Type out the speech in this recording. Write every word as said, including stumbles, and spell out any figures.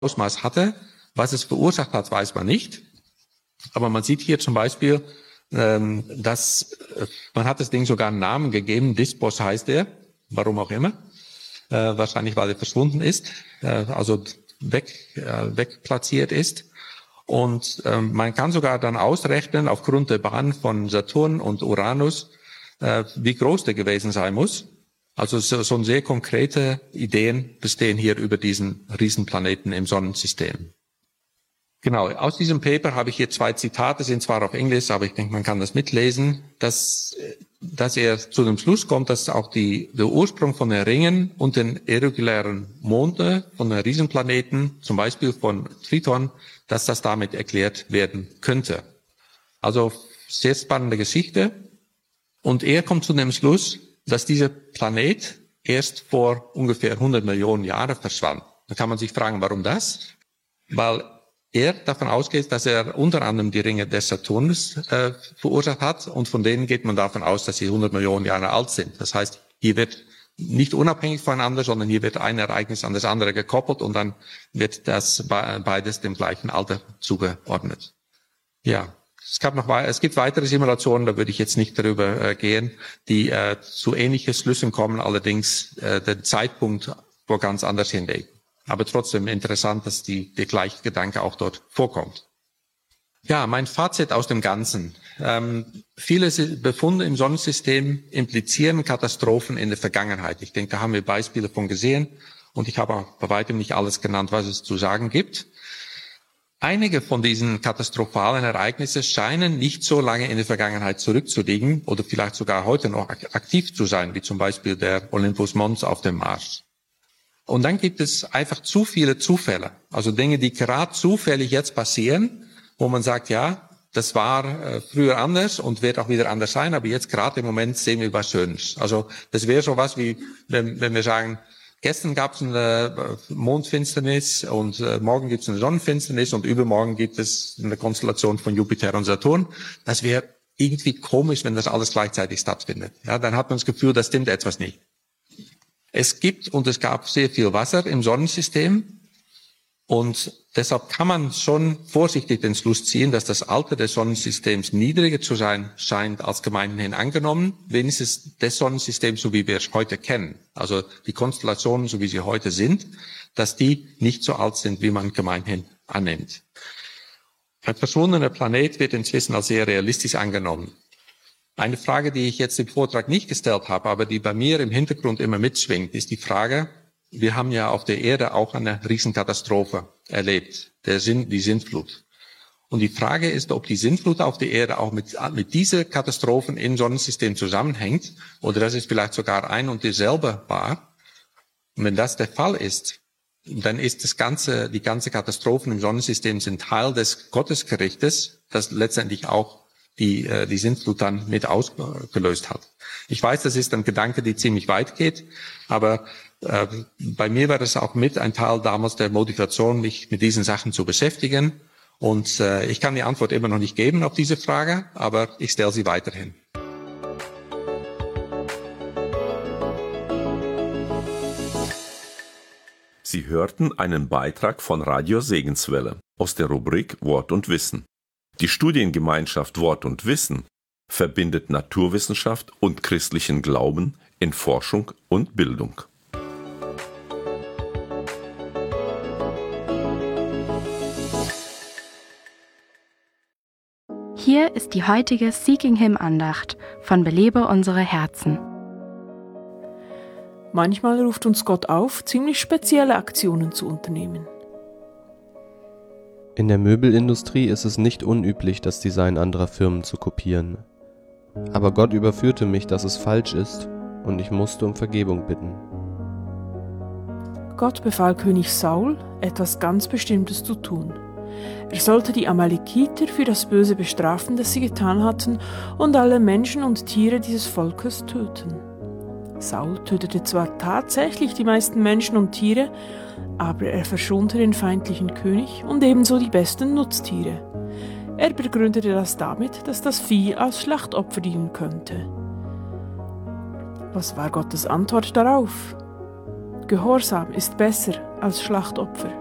Ausmaß hatte. Was es verursacht hat, weiß man nicht. Aber man sieht hier zum Beispiel, ähm, dass äh, man hat das Ding sogar einen Namen gegeben. Dispos heißt er, warum auch immer. Äh, wahrscheinlich, weil er verschwunden ist, äh, also weg, äh, wegplatziert ist. Und ähm, man kann sogar dann ausrechnen, aufgrund der Bahn von Saturn und Uranus, äh, wie groß der gewesen sein muss. Also so, so sehr konkrete Ideen bestehen hier über diesen Riesenplaneten im Sonnensystem. Genau, aus diesem Paper habe ich hier zwei Zitate, sind zwar auf Englisch, aber ich denke, man kann das mitlesen, dass, dass er zu dem Schluss kommt, dass auch die, der Ursprung von den Ringen und den irregulären Monde von den Riesenplaneten, zum Beispiel von Triton, dass das damit erklärt werden könnte. Also sehr spannende Geschichte. Und er kommt zu dem Schluss, dass dieser Planet erst vor ungefähr hundert Millionen Jahren verschwand. Da kann man sich fragen, warum das? Weil er davon ausgeht, dass er unter anderem die Ringe des Saturns äh, verursacht hat, und von denen geht man davon aus, dass sie hundert Millionen Jahre alt sind. Das heißt, hier wird nicht unabhängig voneinander, sondern hier wird ein Ereignis an das andere gekoppelt und dann wird das beides dem gleichen Alter zugeordnet. Ja, es gab noch, es gibt weitere Simulationen, da würde ich jetzt nicht darüber äh, gehen, die äh, zu ähnlichen Schlüssen kommen, allerdings äh, der Zeitpunkt wo ganz anders hinlegen. Aber trotzdem interessant, dass die, der gleiche Gedanke auch dort vorkommt. Ja, mein Fazit aus dem Ganzen. Ähm, viele Befunde im Sonnensystem implizieren Katastrophen in der Vergangenheit. Ich denke, da haben wir Beispiele von gesehen. Und ich habe auch bei weitem nicht alles genannt, was es zu sagen gibt. Einige von diesen katastrophalen Ereignissen scheinen nicht so lange in der Vergangenheit zurückzuliegen oder vielleicht sogar heute noch aktiv zu sein, wie zum Beispiel der Olympus Mons auf dem Mars. Und dann gibt es einfach zu viele Zufälle, also Dinge, die gerade zufällig jetzt passieren, wo man sagt, ja, das war äh, früher anders und wird auch wieder anders sein, aber jetzt gerade im Moment sehen wir was Schönes. Also das wäre so was wie, wenn, wenn wir sagen, gestern gab es eine Mondfinsternis und äh, morgen gibt es eine Sonnenfinsternis und übermorgen gibt es eine Konstellation von Jupiter und Saturn. Das wäre irgendwie komisch, wenn das alles gleichzeitig stattfindet. Ja, dann hat man das Gefühl, da stimmt etwas nicht. Es gibt und es gab sehr viel Wasser im Sonnensystem und deshalb kann man schon vorsichtig den Schluss ziehen, dass das Alter des Sonnensystems niedriger zu sein scheint als gemeinhin angenommen, wenigstens des Sonnensystems, so wie wir es heute kennen. Also die Konstellationen, so wie sie heute sind, dass die nicht so alt sind, wie man gemeinhin annimmt. Ein verschwundener Planet wird inzwischen als sehr realistisch angenommen. Eine Frage, die ich jetzt im Vortrag nicht gestellt habe, aber die bei mir im Hintergrund immer mitschwingt, ist die Frage, wir haben ja auf der Erde auch eine Riesenkatastrophe erlebt, der Sinn, die Sintflut. Und die Frage ist, ob die Sintflut auf der Erde auch mit, mit dieser Katastrophen im Sonnensystem zusammenhängt oder dass es vielleicht sogar ein und dieselbe war. Und wenn das der Fall ist, dann ist das ganze, die ganze Katastrophen im Sonnensystem sind Teil des Gottesgerichtes, das letztendlich auch die äh, die Sintflut dann mit ausgelöst hat. Ich weiß, das ist ein Gedanke, der ziemlich weit geht, aber äh, bei mir war das auch mit ein Teil damals der Motivation, mich mit diesen Sachen zu beschäftigen. Und äh, ich kann die Antwort immer noch nicht geben auf diese Frage, aber ich stelle sie weiterhin. Sie hörten einen Beitrag von Radio Segenswelle aus der Rubrik Wort und Wissen. Die Studiengemeinschaft Wort und Wissen verbindet Naturwissenschaft und christlichen Glauben in Forschung und Bildung. Hier ist die heutige Seeking Him Andacht von Belebe unsere Herzen. Manchmal ruft uns Gott auf, ziemlich spezielle Aktionen zu unternehmen. In der Möbelindustrie ist es nicht unüblich, das Design anderer Firmen zu kopieren. Aber Gott überführte mich, dass es falsch ist, und ich musste um Vergebung bitten. Gott befahl König Saul, etwas ganz Bestimmtes zu tun. Er sollte die Amalekiter für das Böse bestrafen, das sie getan hatten, und alle Menschen und Tiere dieses Volkes töten. Saul tötete zwar tatsächlich die meisten Menschen und Tiere, aber er verschonte den feindlichen König und ebenso die besten Nutztiere. Er begründete das damit, dass das Vieh als Schlachtopfer dienen könnte. Was war Gottes Antwort darauf? Gehorsam ist besser als Schlachtopfer.